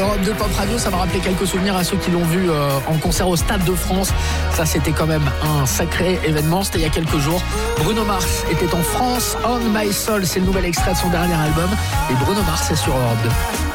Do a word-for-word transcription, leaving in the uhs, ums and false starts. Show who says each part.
Speaker 1: Europe deux Pop Radio, ça m'a rappelé quelques souvenirs à ceux qui l'ont vu euh, en concert au Stade de France. Ça, c'était quand même un sacré événement. C'était il y a quelques jours. Bruno Mars était en France. On My Soul, c'est le nouvel extrait de son dernier album. Et Bruno Mars est sur Europe deux.